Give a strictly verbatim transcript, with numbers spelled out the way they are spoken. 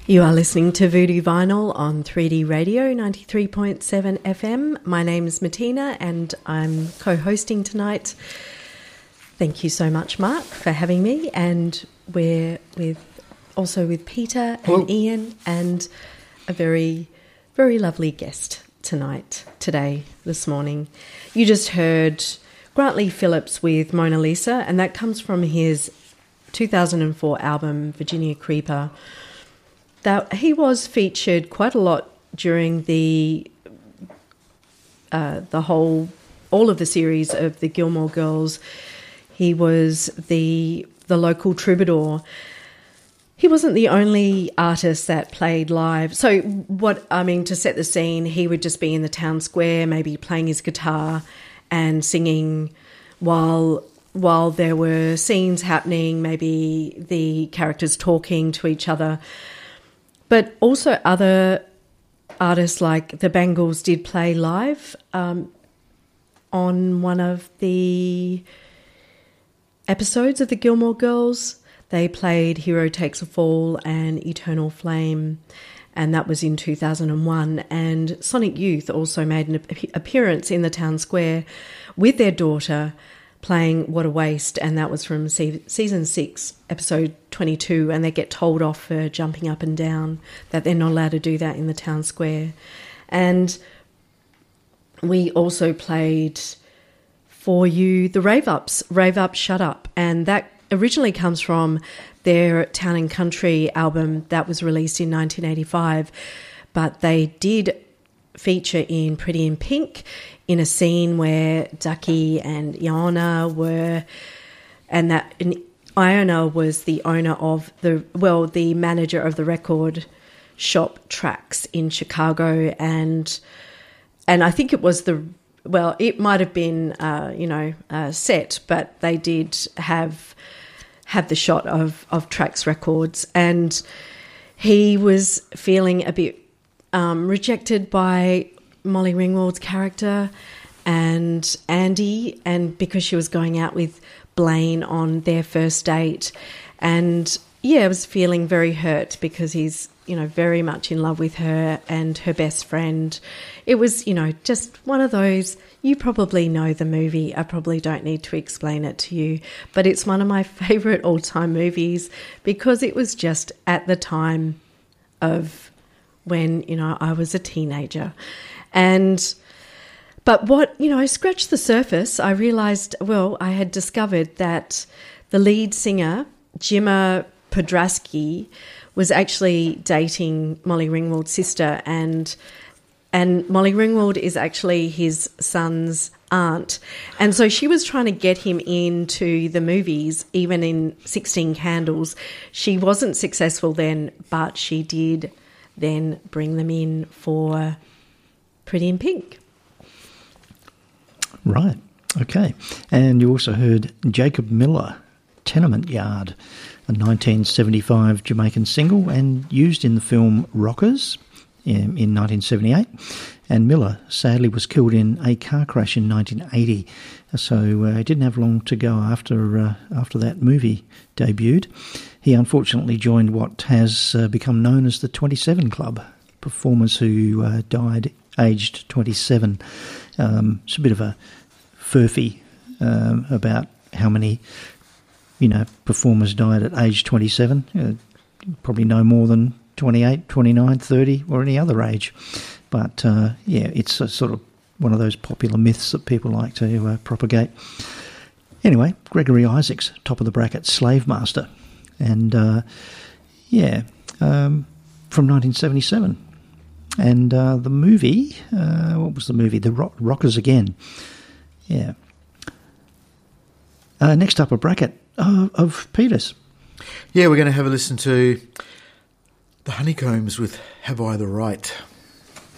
You are listening to Voodoo Vinyl on three D Radio ninety-three point seven F M. My name is Martina and I'm co-hosting tonight. Thank you so much, Mark, for having me. And we're with also with Peter and Hello. Ian and a very, very lovely guest tonight, today, this morning. You just heard Grantley Phillips with Mona Lisa, and that comes from his two thousand four album, Virginia Creeper. That he was featured quite a lot during the uh, the whole, all of the series of the Gilmore Girls. He was the the local troubadour. He wasn't the only artist that played live. So what, I mean, to set the scene, he would just be in the town square, maybe playing his guitar and singing while while there were scenes happening, maybe the characters talking to each other. But also other artists like the Bangles did play live um, on one of the episodes of the Gilmore Girls. They played Hero Takes a Fall and Eternal Flame, and that was in two thousand one. And Sonic Youth also made an appearance in the town square with their daughter playing What a Waste, and that was from se- season six, episode twenty-two, and they get told off for jumping up and down, that they're not allowed to do that in the town square. And we also played for you the Rave Ups, Rave Up, Shut Up, and that originally comes from their Town and Country album that was released in nineteen eighty-five, but they did feature in Pretty in Pink in a scene where Ducky and Iona were, and that and Iona was the owner of the, well, the manager of the record shop Trax in Chicago, and and I think it was the, well, it might have been, uh, you know, uh, set, but they did have have the shot of, of Trax Records, and he was feeling a bit um, rejected by Molly Ringwald's character and Andy, and because she was going out with Blaine on their first date, and yeah, I was feeling very hurt because he's, you know, very much in love with her and her best friend. It was, you know, just one of those, you probably know the movie, I probably don't need to explain it to you, but it's one of my favourite all-time movies because it was just at the time of when, you know, I was a teenager. And but what, you know, I scratched the surface. I realised, well, I had discovered that the lead singer, Jimmer Podrasky, was actually dating Molly Ringwald's sister, and and Molly Ringwald is actually his son's aunt. And so she was trying to get him into the movies, even in sixteen Candles. She wasn't successful then, but she did then bring them in for Pretty in Pink. Right, okay. And you also heard Jacob Miller, Tenement Yard, a nineteen seventy-five Jamaican single and used in the film Rockers in, in nineteen seventy-eight. And Miller sadly was killed in a car crash in nineteen eighty, so uh, he didn't have long to go after uh, after that movie debuted. He unfortunately joined what has uh, become known as the twenty-seven Club, performers who uh, died aged twenty-seven. Um, it's a bit of a furphy um, about how many, you know, performers died at age twenty-seven. Uh, probably no more than twenty-eight, twenty-nine, thirty, or any other age. But, uh, yeah, it's a sort of one of those popular myths that people like to uh, propagate. Anyway, Gregory Isaacs, top of the bracket, Slave Master. And, uh, yeah, um, from nineteen seventy-seven. And uh, the movie, uh, what was the movie? The Rock- Rockers Again. Yeah. Uh, next up, a bracket uh, of Peters. Yeah, we're going to have a listen to The Honeycombs with Have I the Right?